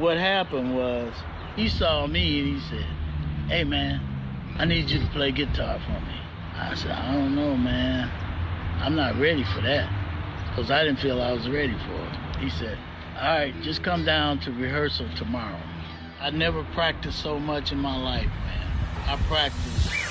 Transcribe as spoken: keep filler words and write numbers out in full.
what happened was he saw me and he said, hey, man, I need you to play guitar for me. I said, I don't know, man. I'm not ready for that because I didn't feel I was ready for it. He said, all right, just come down to rehearsal tomorrow. I never practiced so much in my life, man. I practiced